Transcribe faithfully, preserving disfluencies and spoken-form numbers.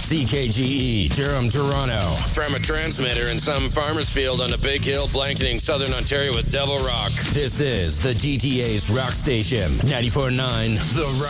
C K G E, Durham, Toronto. From a transmitter in some farmer's field on a big hill blanketing southern Ontario with Devil Rock. This is the G T A's rock station, ninety-four point nine The Rock.